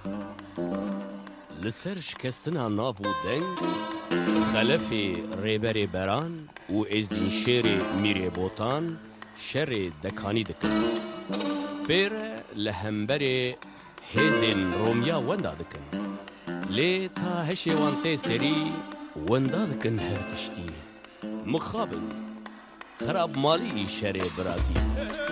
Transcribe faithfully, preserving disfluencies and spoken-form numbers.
لسر شکستنا ناف و دنگ خلف ریبر بران و ازدین شیر میری بوتان شر دکانی دکن بیر لهمبر هزین رومیا وندا دکن لی تا هشی وانتی سری وندا دکن هر تشتی مخابن خراب مالی شر براتی